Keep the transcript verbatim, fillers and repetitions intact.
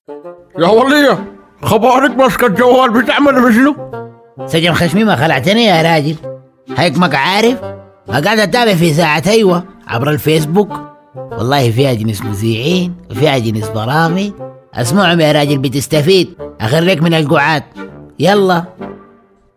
يا ولية، خبرك ماسكة الجوال بتعمل بشنو؟ سجن خشمي ما خلعتني يا راجل، هيك ما عارف. قاعد اتابع في ساعة ايوه عبر الفيسبوك، والله فيها جنس مذيعين وفيها جنس برامج. اسمعهم يا راجل بتستفيد، اخرك من القعاد. يلا.